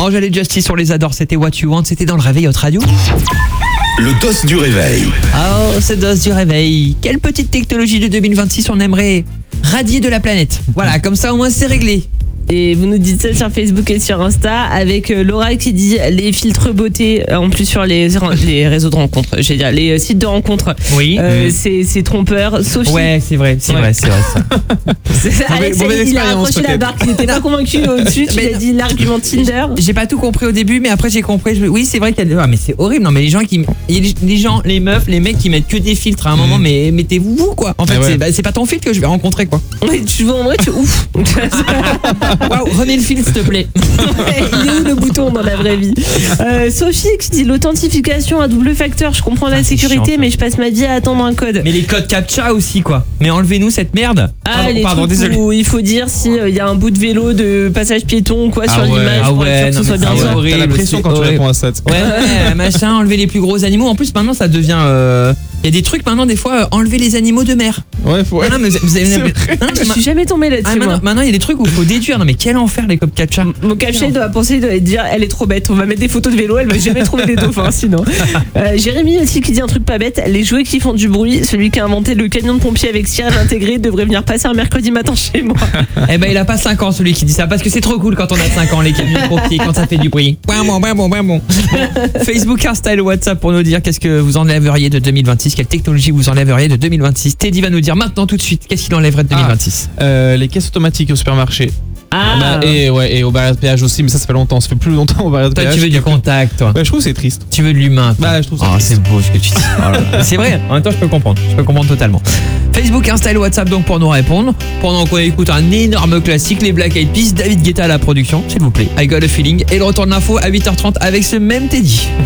Angèle et Justice, on les adore, c'était What You Want, c'était dans le réveil Hot Radio. Le dos du réveil. Oh, ce dos du réveil. Quelle petite technologie de 2026 on aimerait radier de la planète. Voilà, comme ça au moins c'est réglé. Et vous nous dites ça sur Facebook et sur Insta avec Laura qui dit les filtres beauté en plus sur les réseaux de rencontres, j'allais dire les sites de rencontres. Oui. C'est trompeur. Sophie. Ouais, c'est vrai ça. Alex, il a accroché la barre, il n'était pas convaincu au-dessus, tu as dit l'argument Tinder. J'ai pas tout compris au début, mais après j'ai compris. Oui, c'est vrai qu'il y a... mais c'est horrible. Non, mais les gens, les meufs, les mecs qui mettent que des filtres à un moment, mais mettez-vous quoi. En fait, c'est pas ton filtre que je vais rencontrer quoi. Ouais, tu vois en vrai, tu ouf. Waouh, remets le fil s'il te plaît. Il est où le bouton dans la vraie vie? Sophie qui dit l'authentification à double facteur. Je comprends la sécurité, mais je passe ma vie à attendre un code. Mais les codes CAPTCHA aussi quoi. Mais enlevez-nous cette merde. Pardon, désolé. Où il faut dire si y a un bout de vélo de passage piéton quoi sur l'image pour être sûr que ce soit bien ça. T'as la pression quand tu réponds à ça. Ouais, machin, enlever les plus gros animaux. En plus maintenant ça devient il y a des trucs maintenant des fois enlever les animaux de mer. Ouais, faut. Non, mais vous avez je suis jamais tombée là-dessus. Maintenant il y a des trucs où il faut déduire. Non mais quel enfer les codes CAPTCHA. Mon CAPTCHA doit penser, doit dire elle est trop bête. On va mettre des photos de vélo, elle va jamais trouver des dauphins sinon. Jérémy aussi qui dit un truc pas bête, les jouets qui font du bruit, celui qui a inventé le camion de pompier avec sirène intégrée devrait venir passer un mercredi matin chez moi. Eh ben il a pas 5 ans celui qui dit ça parce que c'est trop cool quand on a 5 ans les camions de pompiers quand ça fait du bruit. Bon. Facebook, Insta et le WhatsApp pour nous dire qu'est-ce que vous enlèveriez de 2026, quelle technologie vous enlèveriez de 2026. Teddy va nous dire maintenant tout de suite qu'est-ce qu'il enlèverait de 2026. Les caisses automatiques au supermarché. Ah. Et au barrière de péage aussi, mais ça fait longtemps, ça fait plus longtemps au barrière de péage. Toi tu veux du contact toi. Je trouve que c'est triste. Tu veux de l'humain. Je trouve ça triste. C'est beau ce que tu dis. C'est vrai, en même temps je peux comprendre totalement. Facebook, Insta et WhatsApp donc pour nous répondre. Pendant qu'on écoute un énorme classique, les Black Eyed Peas, David Guetta à la production, s'il vous plaît. I Got a Feeling et le retour de l'info à 8h30 avec ce même Teddy.